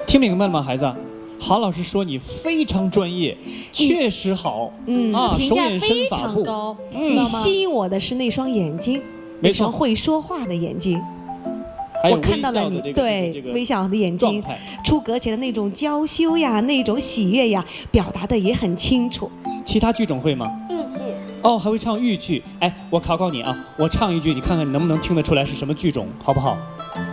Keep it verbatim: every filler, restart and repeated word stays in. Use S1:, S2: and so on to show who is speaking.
S1: 听明白了吗，孩子？郝老师说你非常专业，确实好，
S2: 嗯
S1: 啊，
S3: 评价
S1: 手眼身
S3: 非
S1: 法步，
S3: 常高，
S1: 嗯
S2: 你
S3: 知道吗？
S2: 吸引我的是那双眼睛，那
S1: 没错
S2: 双会说话的眼睛。
S1: 还有
S2: 我看到了你
S1: 微笑的这个
S2: 对
S1: 这个
S2: 微笑的眼睛，
S1: 状态。
S2: 出阁前的那种娇羞呀，那种喜悦呀，表达的也很清楚。
S1: 其他剧种会吗？
S3: 豫剧。
S1: 哦，还会唱豫剧。哎，我考考你啊，我唱一句，你看看你能不能听得出来是什么剧种，好不好？